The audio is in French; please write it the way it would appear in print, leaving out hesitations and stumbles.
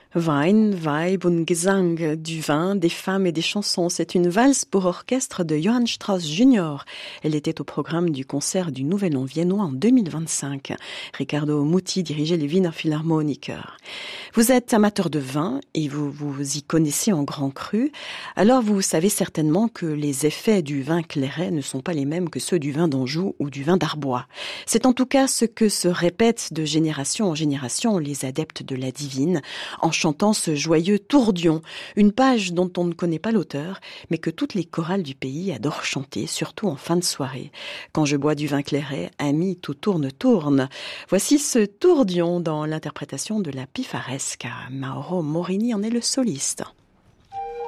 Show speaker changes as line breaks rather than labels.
Wein, Weib und Gesang, du vin, des femmes et des chansons. C'est une valse pour orchestre de Johann Strauss Jr. Elle était au programme du concert du Nouvel An viennois en 2025. Riccardo Muti dirigeait les Wiener Philharmoniker. Vous êtes amateur de vin et vous vous y connaissez en grand cru. Alors vous savez certainement que les effets du vin clairet ne sont pas les mêmes que ceux du vin d'Anjou ou du vin d'Arbois. C'est en tout cas ce que se répètent de génération en génération les adeptes de la divine en chantant ce joyeux Tourdion, une page dont on ne connaît pas l'auteur, mais que toutes les chorales du pays adorent chanter, surtout en fin de soirée. Quand je bois du vin clairet, ami, tout tourne, tourne. Voici ce Tourdion dans l'interprétation de la pifaresque. Mauro Morini en est le soliste.